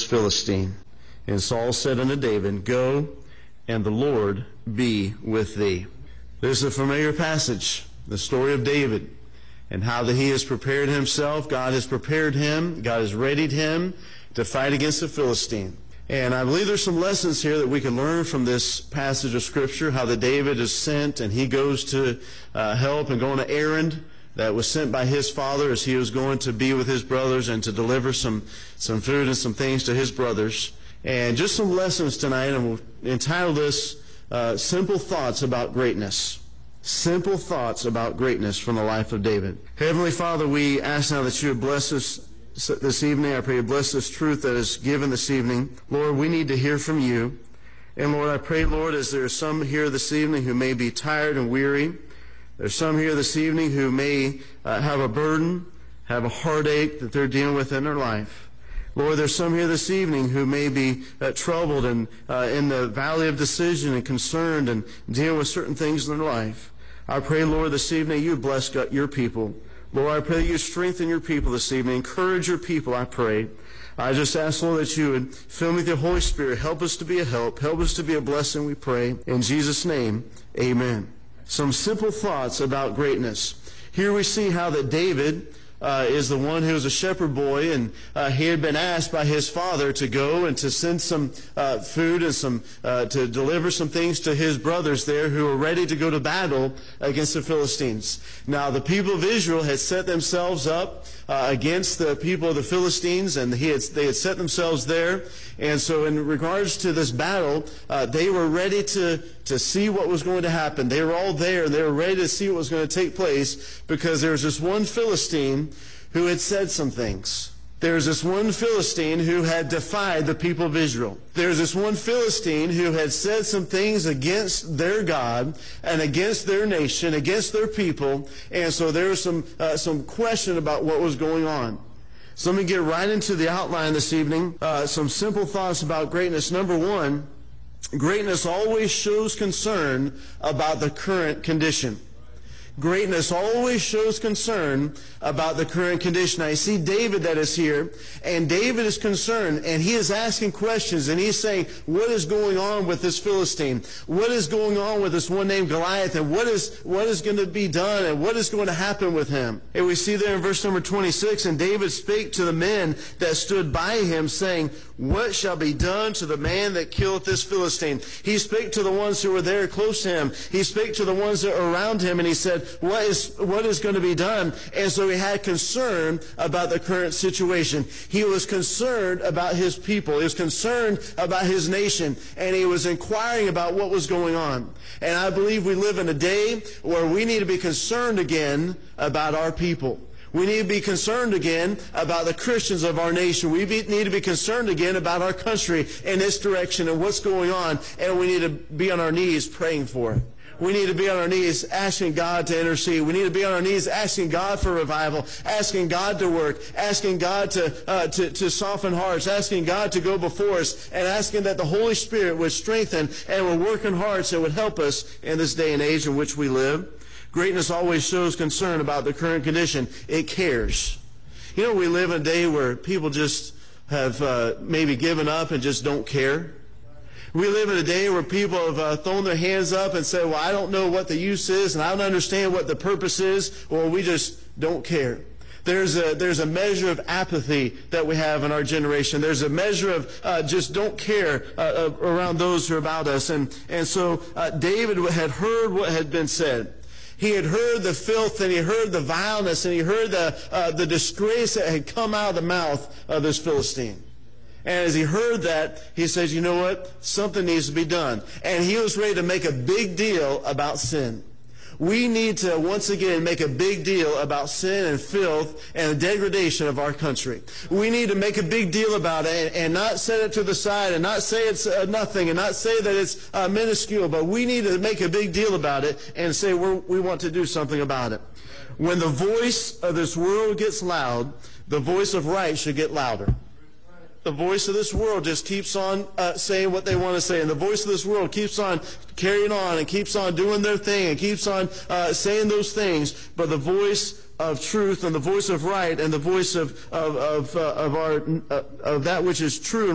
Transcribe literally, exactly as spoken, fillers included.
Philistine. And Saul said unto David, Go, and the Lord be with thee. This is a familiar passage, the story of David, and how that he has prepared himself. God has prepared him. God has readied him to fight against the Philistine. And I believe there's some lessons here that we can learn from this passage of Scripture, how that David is sent and he goes to uh, help and go on an errand that was sent by his father as he was going to be with his brothers and to deliver some, some food and some things to his brothers. And just some lessons tonight, and we'll entitle this uh, Simple Thoughts About Greatness. Simple thoughts about greatness from the life of David. Heavenly Father, we ask now that you would bless us this evening. I pray you bless this truth that is given this evening. Lord, we need to hear from you. And Lord, I pray, Lord, as there are some here this evening who may be tired and weary, there's some here this evening who may uh, have a burden, have a heartache that they're dealing with in their life. Lord, there's some here this evening who may be uh, troubled and uh, in the valley of decision and concerned and dealing with certain things in their life. I pray, Lord, this evening you bless God, your people. Lord, I pray that you strengthen your people this evening. Encourage your people, I pray. I just ask, Lord, that you would fill me with the Holy Spirit. Help us to be a help. Help us to be a blessing, we pray. In Jesus' name, amen. Some simple thoughts about greatness. Here we see how that David Uh, is the one who was a shepherd boy, and uh, he had been asked by his father to go and to send some uh, food and some uh, to deliver some things to his brothers there who were ready to go to battle against the Philistines. Now, the people of Israel had set themselves up uh, against the people of the Philistines, and he had, they had set themselves there. And so in regards to this battle, uh, they were ready to, to see what was going to happen. They were all there, and they were ready to see what was going to take place, because there was this one Philistine who had said some things. There was this one Philistine who had defied the people of Israel. There was this one Philistine who had said some things against their God and against their nation, against their people. And so there was some, uh, some question about what was going on. So let me get right into the outline this evening. Uh, some simple thoughts about greatness. Number one, greatness always shows concern about the current condition. Greatness always shows concern about the current condition. Now, you see David that is here, and David is concerned, and he is asking questions, and he's saying, what is going on with this Philistine? What is going on with this one named Goliath, and what is what is going to be done, and what is going to happen with him? And we see there in verse number twenty-six, and David spake to the men that stood by him, saying, what shall be done to the man that killeth this Philistine? He spake to the ones who were there close to him. He spake to the ones that were around him, and he said, what is what is going to be done? And so he had concern about the current situation. He was concerned about his people. He was concerned about his nation, and he was inquiring about what was going on. And I believe we live in a day where we need to be concerned again about our people. We need to be concerned again about the Christians of our nation. We be, need to be concerned again about our country and its direction and what's going on. And we need to be on our knees praying for it. We need to be on our knees asking God to intercede. We need to be on our knees asking God for revival, asking God to work, asking God to, uh, to, to soften hearts, asking God to go before us, and asking that the Holy Spirit would strengthen and would work in hearts that would help us in this day and age in which we live. Greatness always shows concern about the current condition. It cares. You know, we live in a day where people just have uh, maybe given up and just don't care. We live in a day where people have uh, thrown their hands up and said, well, I don't know what the use is, and I don't understand what the purpose is, or we just don't care. There's a, there's a measure of apathy that we have in our generation. There's a measure of uh, just don't care uh, uh, around those who are about us. And, and so uh, David had heard what had been said. He had heard the filth, and he heard the vileness, and he heard the, uh, the disgrace that had come out of the mouth of this Philistine. And as he heard that, he says, you know what? Something needs to be done. And he was ready to make a big deal about sin. We need to, once again, make a big deal about sin and filth and the degradation of our country. We need to make a big deal about it and, and not set it to the side and not say it's uh, nothing and not say that it's uh, minuscule, but we need to make a big deal about it and say we're, we want to do something about it. When the voice of this world gets loud, the voice of right should get louder. The voice of this world just keeps on uh, saying what they want to say. And the voice of this world keeps on carrying on and keeps on doing their thing and keeps on uh, saying those things. But the voice of truth and the voice of right and the voice of, of, of, uh, of, our, uh, of that which is true